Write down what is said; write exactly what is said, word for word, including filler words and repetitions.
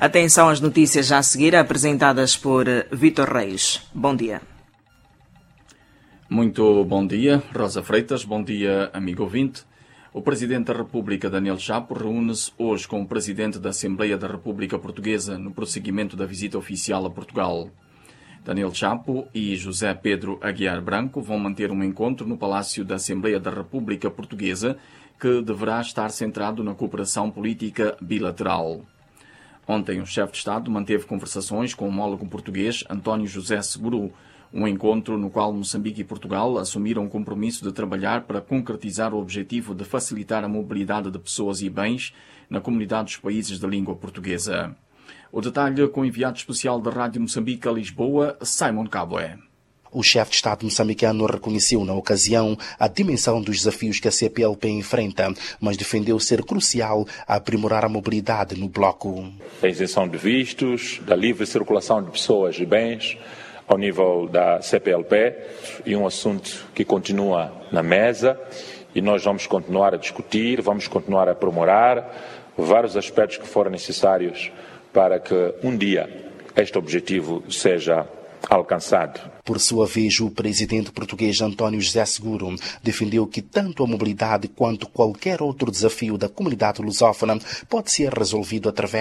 Atenção às notícias já a seguir, apresentadas por Vítor Reis. Bom dia. Muito bom dia, Rosa Freitas. Bom dia, amigo ouvinte. O Presidente da República, Daniel Chapo, reúne-se hoje com o Presidente da Assembleia da República Portuguesa no prosseguimento da visita oficial a Portugal. Daniel Chapo e José Pedro Aguiar Branco vão manter um encontro no Palácio da Assembleia da República Portuguesa, que deverá estar centrado na cooperação política bilateral. Ontem, o chefe de Estado manteve conversações com o homólogo português António José Seguro, um encontro no qual Moçambique e Portugal assumiram o compromisso de trabalhar para concretizar o objetivo de facilitar a mobilidade de pessoas e bens na comunidade dos países de língua portuguesa. O detalhe com o enviado especial da Rádio Moçambique a Lisboa, Simon Caboé. O chefe de Estado moçambicano reconheceu na ocasião a dimensão dos desafios que a C P L P enfrenta, mas defendeu ser crucial aprimorar a mobilidade no bloco. A isenção de vistos, da livre circulação de pessoas e bens ao nível da C P L P, e um assunto que continua na mesa e nós vamos continuar a discutir, vamos continuar a aprimorar vários aspectos que forem necessários para que um dia este objetivo seja alcançado. Por sua vez, o presidente português António José Seguro defendeu que tanto a mobilidade quanto qualquer outro desafio da comunidade lusófona pode ser resolvido através